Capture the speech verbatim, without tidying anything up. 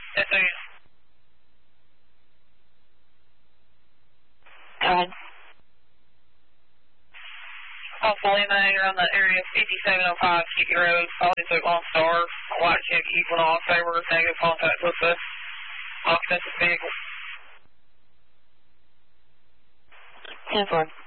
Yes, ma'am. Go ahead. Also, Lima, you're on the area fifty-seven oh five Keepy Road, calling to Lone Star, White Chip Equinox, over, negative contact with the occupant of the vehicle. ten four.